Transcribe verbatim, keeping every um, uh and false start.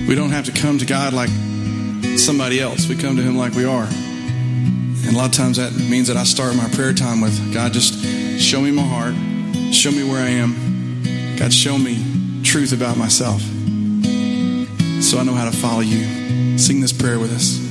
We don't have to come to God like somebody else. We come to him like we are. And a lot of times that means that I start my prayer time with, God, just show me my heart. Show me where I am. God, show me truth about myself so I know how to follow you. Sing this prayer with us.